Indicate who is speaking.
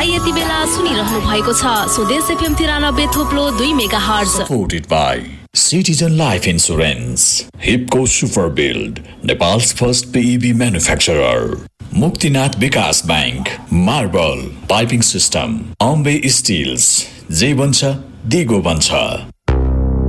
Speaker 1: तपाईँ यति बेला सुनिरहनु भएको छ स्वदेश FM 93.2 megahertz.
Speaker 2: Supported by Citizen Life Insurance, Hipco Super Build, Nepal's first PEB manufacturer, Muktinath Vikas Bank, Marble Piping System, Ambe Steels, जे बन्छ दिगो बन्छ।